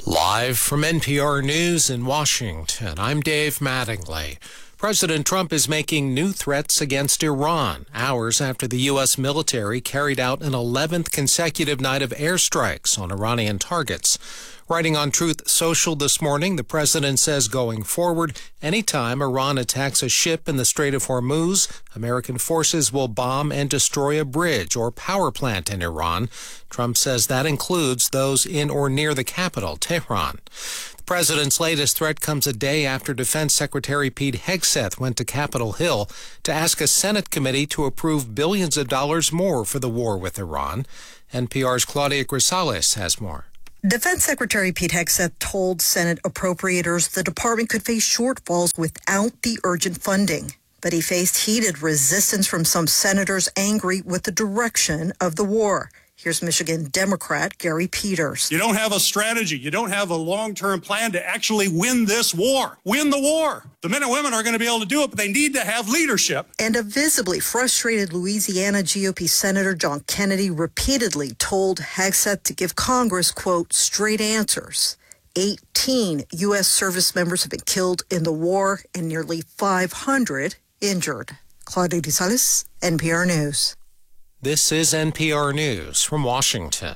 Live from NPR News in Washington, I'm Dave Mattingly. President Trump is making new threats against Iran, hours after the U.S. military carried out an 11th consecutive night of airstrikes on Iranian targets. Writing on Truth Social this morning, the president says going forward, anytime Iran attacks a ship in the Strait of Hormuz, American forces will bomb and destroy a bridge or power plant in Iran. Trump says that includes those in or near the capital, Tehran. The president's latest threat comes a day after Defense Secretary Pete Hegseth went to Capitol Hill to ask a Senate committee to approve billions of dollars more for the war with Iran. NPR's Claudia Grisales has more. Defense Secretary Pete Hegseth told Senate appropriators the department could face shortfalls without the urgent funding. But he faced heated resistance from some senators angry with the direction of the war. Here's Michigan Democrat Gary Peters. You don't have a strategy. You don't have a long-term plan to actually win this war. Win the war. The men and women are going to be able to do it, but they need to have leadership. And a visibly frustrated Louisiana GOP Senator John Kennedy repeatedly told Hegseth to give Congress, quote, straight answers. 18 U.S. service members have been killed in the war and nearly 500 injured. Claudia Grisales, NPR News. This is NPR News from Washington.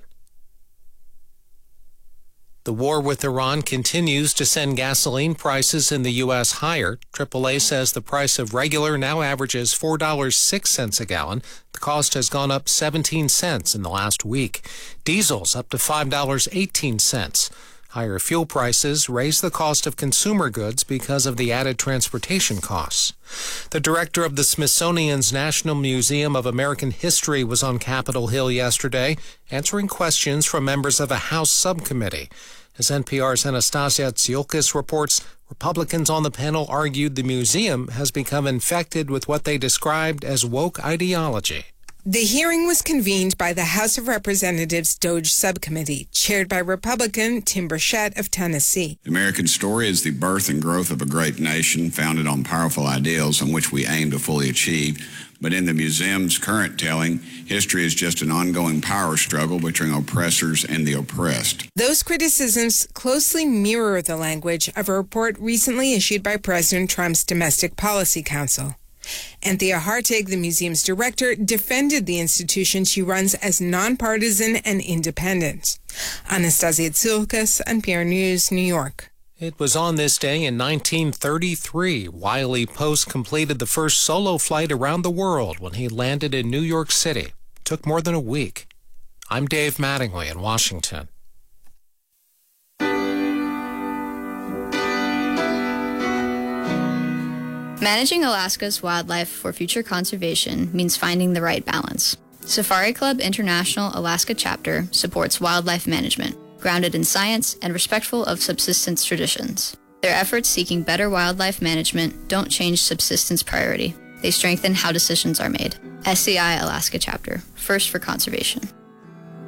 The war with Iran continues to send gasoline prices in the U.S. higher. AAA says the price of regular now averages $4.06 a gallon. The cost has gone up 17 cents in the last week. Diesel's up to $5.18. Higher fuel prices raise the cost of consumer goods because of the added transportation costs. The director of the Smithsonian's National Museum of American History was on Capitol Hill yesterday, answering questions from members of a House subcommittee. As NPR's Anastasia Tsiolkas reports, Republicans on the panel argued the museum has become infected with what they described as woke ideology. The hearing was convened by the House of Representatives DOJ Subcommittee, chaired by Republican Tim Burchett of Tennessee. The American story is the birth and growth of a great nation founded on powerful ideals on which we aim to fully achieve. But in the museum's current telling, history is just an ongoing power struggle between oppressors and the oppressed. Those criticisms closely mirror the language of a report recently issued by President Trump's Domestic Policy Council. Anthea Hartig, the museum's director, defended the institution she runs as nonpartisan and independent. Anastasia Tsiolkas, NPR News, New York. It was on this day in 1933 Wiley Post completed the first solo flight around the world when he landed in New York City. It took more than a week. I'm Dave Mattingly in Washington. Managing Alaska's wildlife for future conservation means finding the right balance. Safari Club International Alaska Chapter supports wildlife management, grounded in science and respectful of subsistence traditions. Their efforts seeking better wildlife management don't change subsistence priority. They strengthen how decisions are made. SCI Alaska Chapter, first for conservation.